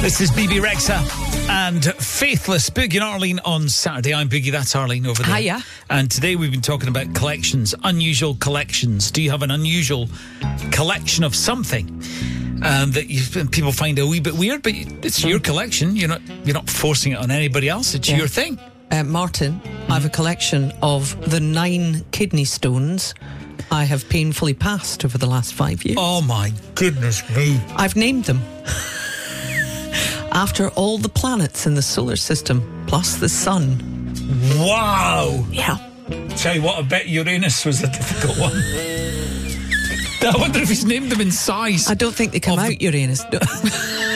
This is BB Rexa and Faithless. Boogie and Arlene on Saturday. I'm Boogie, that's Arlene over there. Hiya. And today we've been talking about collections, unusual collections. Do you have an unusual collection of something that people find a wee bit weird, but it's your collection? You're not forcing it on anybody else. It's your thing. Martin, I have a collection of the 9 kidney stones I have painfully passed over the last 5 years. Oh my goodness me. I've named them after all the planets in the solar system, plus the sun. Wow. Yeah. Tell you what, I bet Uranus was a difficult one. I wonder if he's named them in size. I don't think they come out, Uranus.